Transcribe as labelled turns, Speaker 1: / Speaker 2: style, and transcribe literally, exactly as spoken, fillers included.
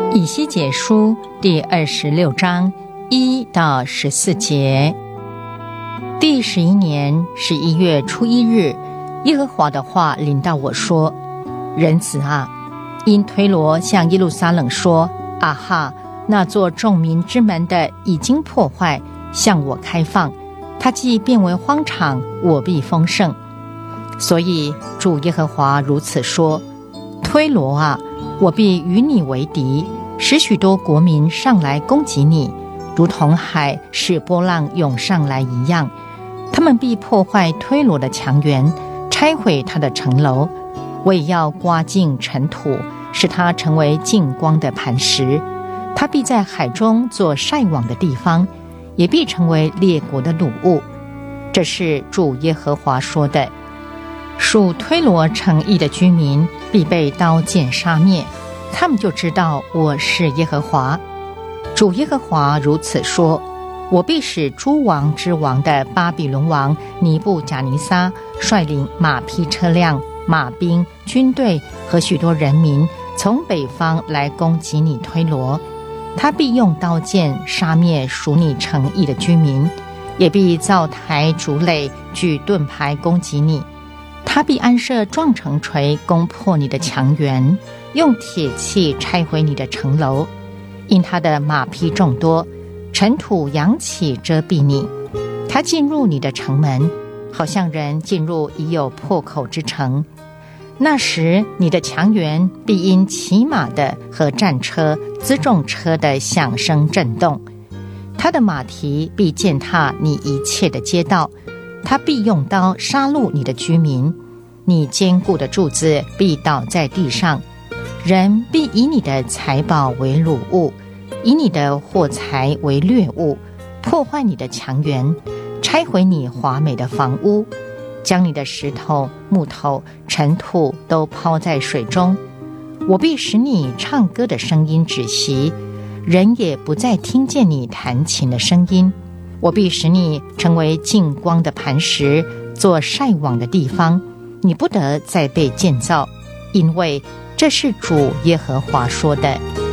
Speaker 1: 以西结书第二十六章一到十四节。第十一年十一月初一日，耶和华的话临到我说：人子啊，因推罗向耶路撒冷说：啊哈，那座众民之门的已经破坏，向我开放，它既变为荒场，我必丰盛。所以主耶和华如此说：推罗啊，我必与你为敌，使许多国民上来攻击你，如同海使波浪涌上来一样。他们必破坏推罗的墙垣，拆毁他的城楼。我也要刮净尘土，使它成为净光的磐石。它必在海中做晒网的地方，也必成为列国的掳物。这是主耶和华说的。属推罗城邑的居民必被刀剑杀灭，他们就知道我是耶和华。主耶和华如此说：我必使诸王之王的巴比伦王尼布甲尼撒率领马匹车辆、马兵、军队和许多人民从北方来攻击你推罗。他必用刀剑杀灭属你城邑的居民，也必造台筑垒，举盾牌攻击你。他必安设撞城锤，攻破你的墙垣，用铁器拆毁你的城楼。因他的马匹众多，尘土扬起遮蔽你。他进入你的城门，好像人进入已有破口之城。那时你的墙垣必因骑马的和战车、辎重车的响声震动。他的马蹄必践踏你一切的街道，他必用刀杀戮你的居民。你坚固的柱子必倒在地上，人必以你的财宝为掳物，以你的货财为掠物，破坏你的墙垣，拆毁你华美的房屋，将你的石头、木头、尘土都抛在水中。我必使你唱歌的声音止息，人也不再听见你弹琴的声音。我必使你成为净光的磐石，做晒网的地方，你不得再被建造，因为这是主耶和华说的。